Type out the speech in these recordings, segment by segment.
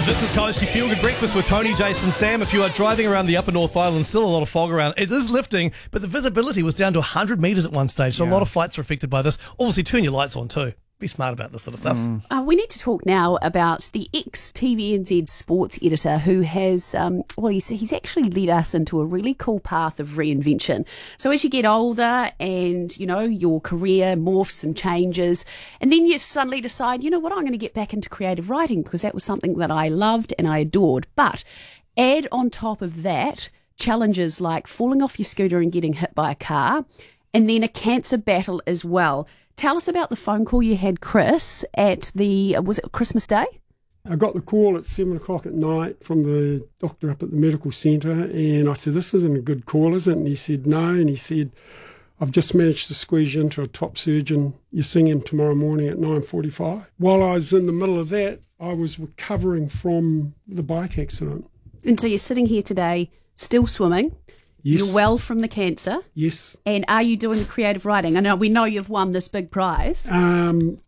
This is Coast, your feel-good breakfast with Tony, Jason, Sam. If you are driving around the upper North Island, still a lot of fog around. It is lifting, but the visibility was down to 100 metres at one stage, so a lot of flights are affected by this. Obviously, turn your lights on too. Be smart about this sort of stuff. We need to talk now about the ex-TVNZ sports editor who has, he's actually led us into a really cool path of reinvention. So as you get older and, you know, your career morphs and changes, and then you suddenly decide, you know what, I'm going to get back into creative writing because that was something that I loved and I adored. But add on top of that challenges like falling off your scooter and getting hit by a car, and then a cancer battle as well. Tell us about the phone call you had, Chris, at was it Christmas Day? I got the call at 7 o'clock at night from the doctor up at the medical centre, and I said, this isn't a good call, is it? And he said, no. And he said, I've just managed to squeeze you into a top surgeon. You're seeing him tomorrow morning at 9:45. While I was in the middle of that, I was recovering from the bike accident. And so you're sitting here today, still swimming. Yes. You're well from the cancer. Yes. And are you doing creative writing? I know we know you've won this big prize. I'm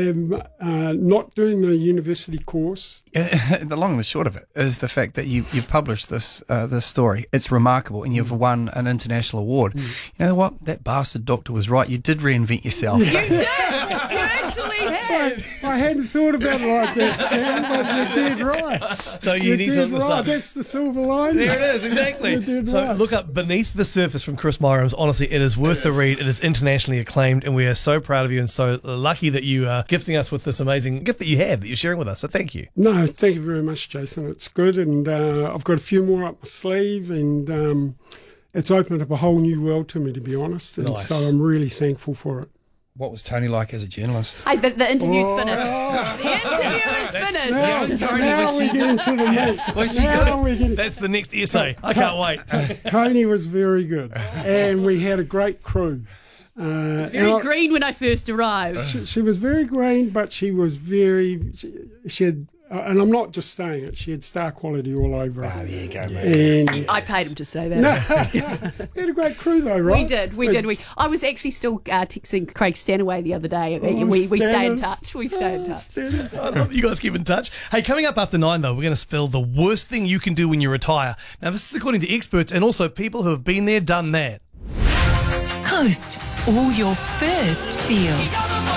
not doing the university course. The long and the short of it is the fact that you've published this story. It's remarkable, and you've won an international award. You know what? That bastard doctor was right. You did reinvent yourself. You did! You actually have! I hadn't thought about it like that, Sam, but you're dead right. So you need dead to right. That's the silver lining. There it is, exactly. You're dead So right. look up Beneath the Surface from Chris Myrams. Honestly, it is worth the read. It is internationally acclaimed, and we are so proud of you and so lucky that you are gifting us with this amazing gift that you have, that you're sharing with us. So thank you. No, thank you very much, Jason. It's good, and I've got a few more up my sleeve, and it's opened up a whole new world to me, to be honest, and Nice. so I'm really thankful for it. What was Tony like as a journalist? Hey, the interview's finished. The interview is finished. Now we get into the meat. Was she good? That's the next essay. I can't wait. Tony was very good, and we had a great crew. It's very green when I first arrived. She was very green, but she was she had, and I'm not just saying it, she had star quality all over her. Oh, there you go, mate. And I paid him to say that. we had a great crew though, right? We did. I was actually still texting Craig Stanaway the other day. We stay in touch. We stay in touch. I love that you guys keep in touch. Hey, coming up after 9, though, we're going to spill the worst thing you can do when you retire. Now, this is according to experts and also people who have been there, done that. Coast, all your first feels.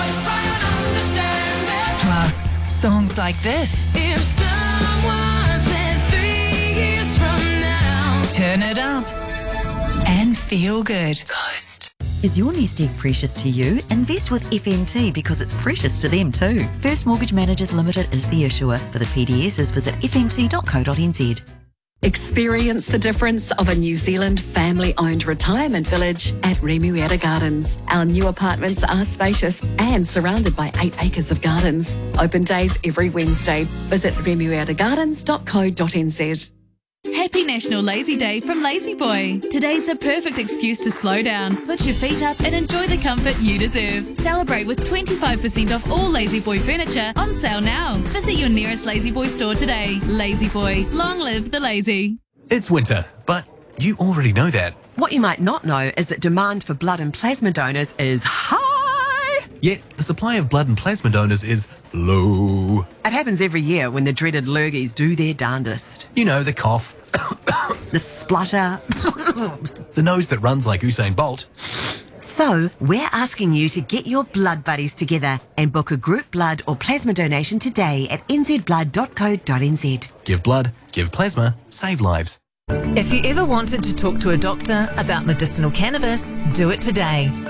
Plus, songs like this. If someone said 3 years from now, Turn it up and feel good. Coast. Is your nest egg precious to you? Invest with FMT because it's precious to them too. First Mortgage Managers Limited is the issuer. For the PDSs, visit fmt.co.nz. Experience the difference of a New Zealand family-owned retirement village at Remuera Gardens. Our new apartments are spacious and surrounded by 8 acres of gardens. Open days every Wednesday. Visit remueragardens.co.nz. Happy National Lazy Day from Lazy Boy. Today's a perfect excuse to slow down, put your feet up and enjoy the comfort you deserve. Celebrate with 25% off all Lazy Boy furniture on sale now. Visit your nearest Lazy Boy store today. Lazy Boy, long live the lazy. It's winter, but you already know that. What you might not know is that demand for blood and plasma donors is high. Yet the supply of blood and plasma donors is low. It happens every year when the dreaded lurgies do their darndest. You know, the cough, The splutter. the nose that runs like Usain Bolt. So, we're asking you to get your blood buddies together and book a group blood or plasma donation today at nzblood.co.nz. Give blood, give plasma, save lives. If you ever wanted to talk to a doctor about medicinal cannabis, do it today.